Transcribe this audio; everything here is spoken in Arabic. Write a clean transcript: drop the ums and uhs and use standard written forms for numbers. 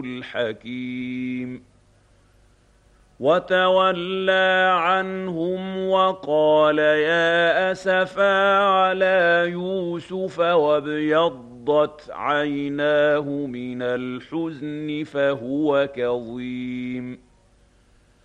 الحكيم وتولى عنهم وقال يا أسفا على يوسف وابيضت عيناه من الحزن فهو كظيم